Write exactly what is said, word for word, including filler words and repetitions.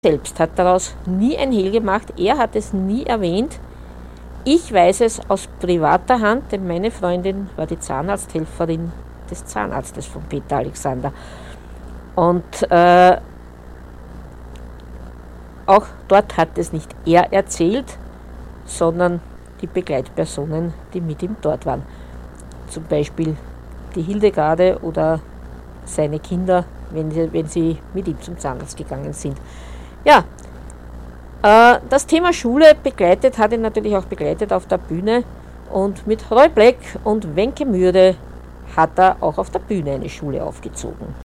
selbst hat daraus nie ein Hehl gemacht, er hat es nie erwähnt. Ich weiß es aus privater Hand, denn meine Freundin war die Zahnarzthelferin des Zahnarztes von Peter Alexander. Und äh, auch dort hat es nicht er erzählt, sondern die Begleitpersonen, die mit ihm dort waren. Zum Beispiel die Hildegarde oder seine Kinder, wenn sie, wenn sie mit ihm zum Zahnarzt gegangen sind. Ja, äh, das Thema Schule begleitet, hat ihn natürlich auch begleitet auf der Bühne, und mit Roy Black und Wenke Mürde hat er auch auf der Bühne eine Schule aufgezogen.